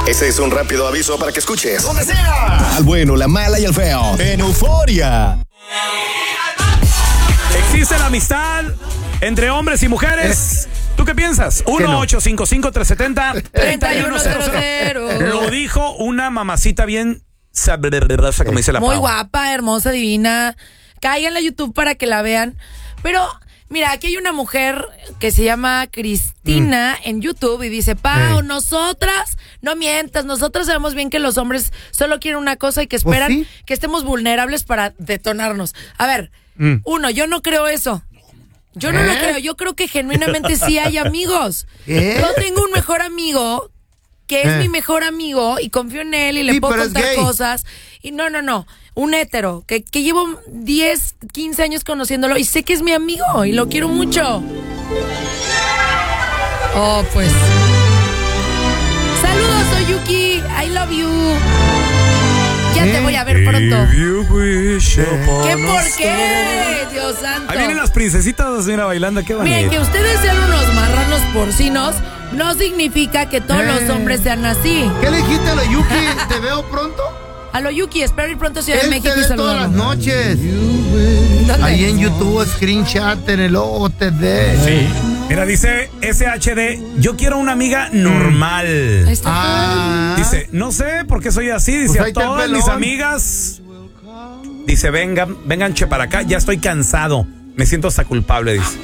Ese es un rápido aviso para que escuches donde sea, al bueno, la mala y el feo, en Euforia. ¿Existe la amistad entre hombres y mujeres? ¿Tú qué piensas? 1-855-370-3100. Lo dijo una mamacita bien sabrosa, como dice la muy Pau. guapa, hermosa, divina. Caigan a YouTube para que la vean. Pero, mira, aquí hay una mujer que se llama Cristina en YouTube y dice, Pau, nosotras, no mientas, nosotras sabemos bien que los hombres solo quieren una cosa y que esperan que estemos vulnerables para detonarnos. A ver, uno, yo no creo eso. Yo no lo creo, yo creo que genuinamente sí hay amigos. Yo tengo un mejor amigo que es mi mejor amigo y confío en él y le puedo contar cosas. Y no, un hétero que llevo 10, 15 años conociéndolo y sé que es mi amigo y lo quiero mucho. Oh, pues. Saludos, Oyuki, I love you. Ya te voy a ver pronto. ¿Qué por qué? Dios santo. Ahí vienen las princesitas, mira, bailando, qué bonito. Miren, que ustedes sean unos marranos porcinos no significa que todos los hombres sean así. ¿Qué le dijiste a la Yuki? ¿Te veo pronto? A lo Yuki, espero ir pronto a Ciudad de México y saludarlo. todas las noches. Ahí en YouTube, screenshot en el OTD. Sí. Mira, dice SHD, yo quiero una amiga normal. Dice, no sé por qué soy así. Dice, pues a todas mis amigas. Dice, vengan che para acá, ya estoy cansado. Me siento hasta culpable, dice.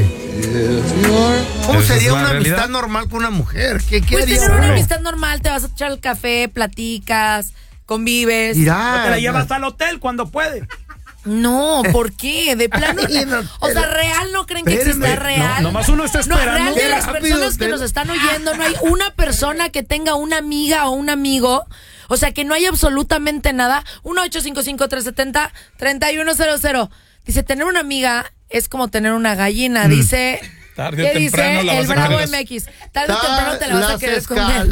¿Cómo sería una amistad normal con una mujer? ¿Qué pues haría? tener una amistad normal, te vas a echar el café, platicas, convives. Mirá, te la llevas al hotel cuando puede. No, ¿por qué? De plano. O sea, real no creen que exista real. Nomás uno está esperando. No, real de las personas que nos están oyendo, no hay una persona que tenga una amiga o un amigo. O sea, que no hay absolutamente nada. 1-855-370-3100. Dice, tener una amiga es como tener una gallina. Dice, tarde ¿qué o temprano dice la el vas a Bravo querer. MX? Tarde o temprano te la vas a querer comer.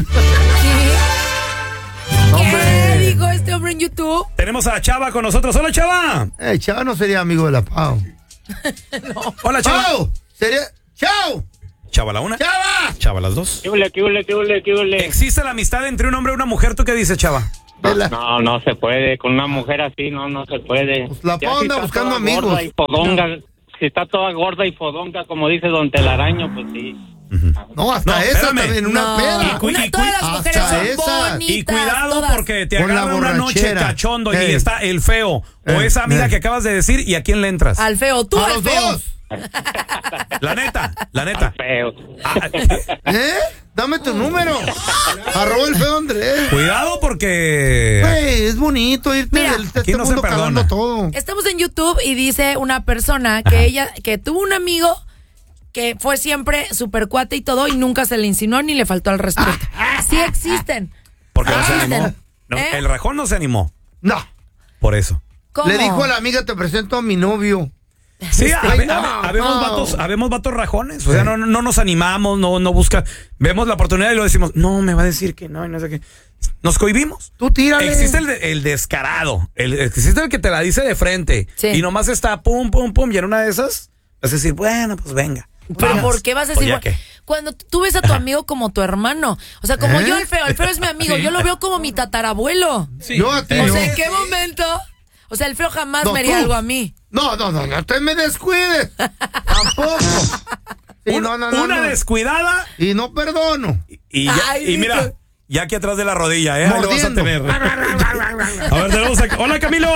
¿Qué dijo este hombre en YouTube? Tenemos a Chava con nosotros. Hola, Chava. Chava no sería amigo de la Pau. No. Hola, Chava. Pau, sería... ¡Chao! Chava la una. ¡Chava! Chava las dos. ¿Qué huele? ¿Existe la amistad entre un hombre y una mujer? ¿Tú qué dices, Chava? No se puede. Con una mujer así no se puede. Pues la Pau anda buscando amigos. Si está toda gorda y fodonga, como dice Don Telaraño, pues sí. No, hasta esa también, una peda. Todas las mujeres son bonitas. Y cuidado todas. porque te agarra una noche cachondo y está el feo o esa amiga que acabas de decir y ¿a quién le entras? Al feo, tú al feo. Dos. La neta. Al feo. Dame tu número. @el feo Andrés. Cuidado porque es bonito irte Mira, de este no mundo cagando todo. Estamos en YouTube y dice una persona que tuvo un amigo que fue siempre super cuate y todo y nunca se le insinuó ni le faltó al respeto. Sí existen. Porque no se animó. No, el rajón no se animó. No. Por eso. ¿Cómo? Le dijo a la amiga, te presento a mi novio. Sí, habemos vatos rajones. O sea, no nos animamos, no busca. Vemos la oportunidad y lo decimos, no, me va a decir que no, y no sé qué. Nos cohibimos. Tú tírale. Existe el descarado. Existe el que te la dice de frente. Sí. Y nomás está pum, pum, pum. Y en una de esas vas a decir, bueno, pues venga. Pero vamos. ¿por qué vas a decir? Cuando tú ves a tu amigo como tu hermano. O sea, como yo, el feo es mi amigo. Sí. Yo lo veo como mi tatarabuelo. Sí. Yo a ti. O sea, ¿en qué momento? O sea, el feo jamás me haría algo a mí. No te me descuides. Tampoco. Sí, una descuidada. Y no perdono. Y mira, ya aquí atrás de la rodilla, ahí lo vas a tener. A ver, tenemos aquí. Hola, Camilo.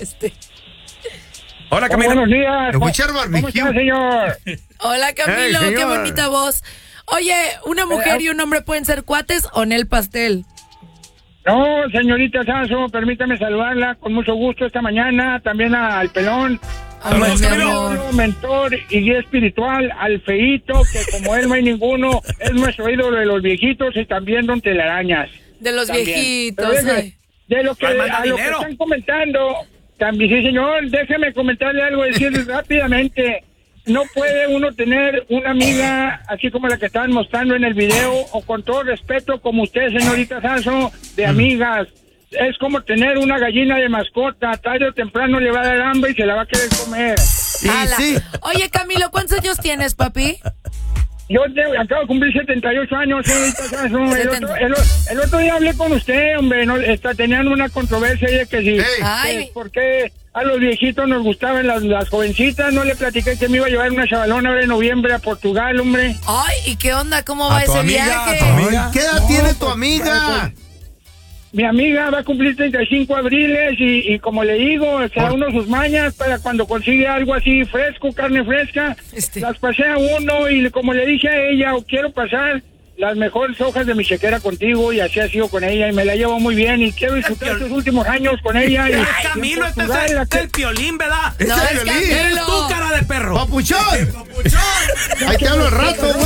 Hola, Camilo. Buenos días. ¿Cómo está, señor? Hola, Camilo. Hey, qué bonita voz. Oye, ¿una mujer y un hombre pueden ser cuates o en el pastel? No, señorita Sanso, permítame saludarla con mucho gusto esta mañana. También al pelón. Saludos, Camilo. Mentor y guía espiritual, al feíto, que como él no hay ninguno, es nuestro ídolo de los viejitos y también Don Telarañas. De los también. viejitos. De lo que, a lo que están comentando, también, sí, señor, déjeme comentarle algo, decirles rápidamente. No puede uno tener una amiga así como la que estaban mostrando en el video, o con todo respeto, como usted, señorita Sanso, de amigas. Es como tener una gallina de mascota. Tarde o temprano le va a dar hambre y se la va a querer comer. Sí. Oye, Camilo, ¿cuántos años tienes, papi? acabo de cumplir 78 años, señorita. El otro día hablé con usted, hombre, tenían una controversia de que si, ¿por qué a los viejitos nos gustaban las jovencitas? No le platiqué que me iba a llevar una chavalona ahora en noviembre a Portugal, hombre. Ay, ¿y qué onda? ¿Cómo va ese viaje? ¿Qué edad tiene tu amiga? Mi amiga va a cumplir 35 abriles y como le digo, se da uno sus mañas para cuando consigue algo así fresco, carne fresca, las pasea uno y como le dije a ella, quiero pasar las mejores hojas de mi chequera contigo y así ha sido con ella y me la llevo muy bien y quiero disfrutar estos últimos años con ella. Camilo, este es el Piolín, ¿verdad? No, es Camilo. Eres tú, cara de perro. ¡Papuchón! Ahí te hablo al rato, güey.